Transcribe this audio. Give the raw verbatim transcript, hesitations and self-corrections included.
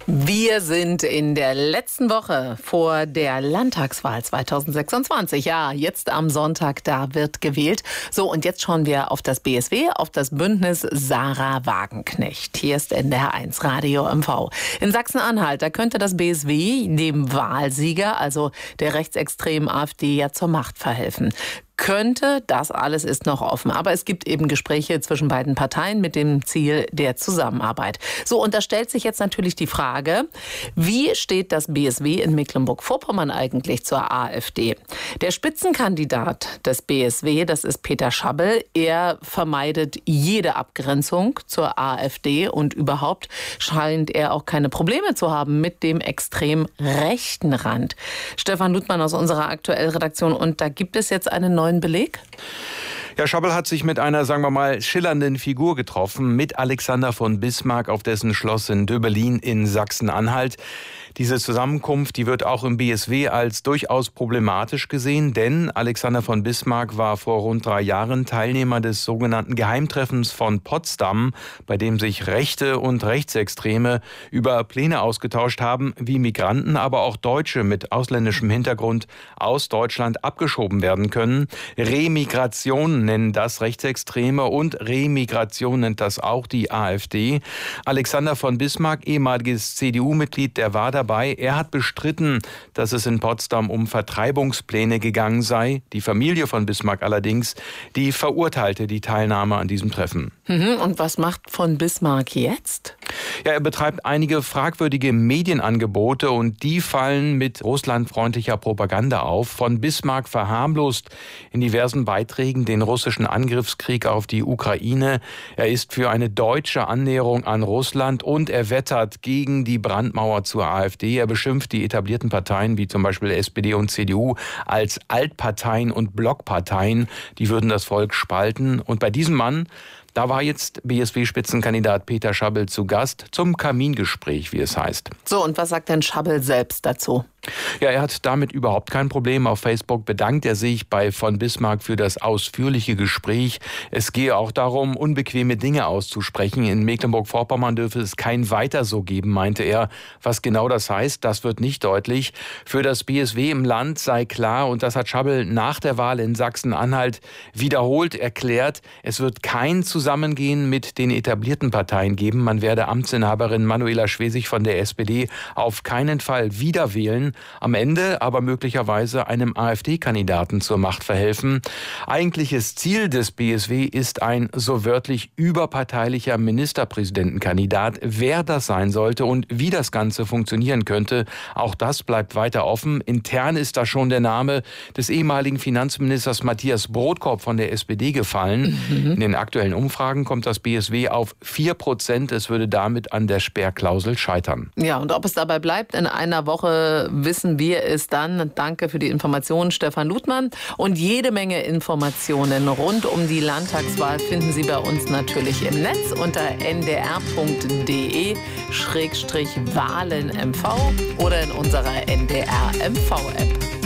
Wir sind in der letzten Woche vor der Landtagswahl zweitausendsechsundzwanzig. Ja, jetzt am Sonntag, da wird gewählt. So, und jetzt schauen wir auf das B S W, auf das Bündnis Sarah Wagenknecht. Hier ist N D R eins Radio M V. In Sachsen-Anhalt, da könnte das B S W dem Wahlsieger, also der rechtsextremen AfD, ja zur Macht verhelfen. Könnte, das alles ist noch offen. Aber es gibt eben Gespräche zwischen beiden Parteien mit dem Ziel der Zusammenarbeit. So, und da stellt sich jetzt natürlich die Frage, wie steht das B S W in Mecklenburg-Vorpommern eigentlich zur AfD? Der Spitzenkandidat des B S W, das ist Peter Schabbel. Er vermeidet jede Abgrenzung zur AfD und überhaupt scheint er auch keine Probleme zu haben mit dem extrem rechten Rand. Stefan Ludmann aus unserer aktuellen Redaktion, und da gibt es jetzt einen neuen Beleg? Ja, Schabbel hat sich mit einer, sagen wir mal, schillernden Figur getroffen, mit Alexander von Bismarck auf dessen Schloss in Döbelin in Sachsen-Anhalt. Diese Zusammenkunft, die wird auch im B S W als durchaus problematisch gesehen, denn Alexander von Bismarck war vor rund drei Jahren Teilnehmer des sogenannten Geheimtreffens von Potsdam, bei dem sich Rechte und Rechtsextreme über Pläne ausgetauscht haben, wie Migranten, aber auch Deutsche mit ausländischem Hintergrund aus Deutschland abgeschoben werden können. Remigration nennen das Rechtsextreme und Remigration nennt das auch die AfD. Alexander von Bismarck, ehemaliges C D U-Mitglied, der war dabei. Er hat bestritten, dass es in Potsdam um Vertreibungspläne gegangen sei. Die Familie von Bismarck allerdings, die verurteilte die Teilnahme an diesem Treffen. Und was macht von Bismarck jetzt? Ja, er betreibt einige fragwürdige Medienangebote und die fallen mit russlandfreundlicher Propaganda auf. Von Bismarck verharmlost in diversen Beiträgen den russischen Angriffskrieg auf die Ukraine. Er ist für eine deutsche Annäherung an Russland und er wettert gegen die Brandmauer zur AfD. Er beschimpft die etablierten Parteien wie zum Beispiel S P D und C D U als Altparteien und Blockparteien. Die würden das Volk spalten. Und bei diesem Mann, da war jetzt B S W-Spitzenkandidat Peter Schabbel zu Gast zum Kamingespräch, wie es heißt. So, und was sagt denn Schabbel selbst dazu? Ja, er hat damit überhaupt kein Problem. Auf Facebook bedankt er sich bei von Bismarck für das ausführliche Gespräch. Es gehe auch darum, unbequeme Dinge auszusprechen. In Mecklenburg-Vorpommern dürfe es kein Weiter so geben, meinte er. Was genau das heißt, das wird nicht deutlich. Für das B S W im Land sei klar, und das hat Schabbel nach der Wahl in Sachsen-Anhalt wiederholt erklärt, es wird kein Zusammengehen mit den etablierten Parteien geben. Man werde Amtsinhaberin Manuela Schwesig von der S P D auf keinen Fall wieder wählen. Am Ende aber möglicherweise einem AfD-Kandidaten zur Macht verhelfen. Eigentliches Ziel des B S W ist ein so wörtlich überparteilicher Ministerpräsidentenkandidat. Wer das sein sollte und wie das Ganze funktionieren könnte, auch das bleibt weiter offen. Intern ist da schon der Name des ehemaligen Finanzministers Matthias Brodkorb von der S P D gefallen. Mhm. In den aktuellen Umfragen kommt das B S W auf vier Prozent. Es würde damit an der Sperrklausel scheitern. Ja, und ob es dabei bleibt, in einer Woche wissen wir es dann. Danke für die Informationen, Stefan Ludmann. Und jede Menge Informationen rund um die Landtagswahl finden Sie bei uns natürlich im Netz unter n d r punkt d e schrägstrich wahlen m v oder in unserer N D R M V App.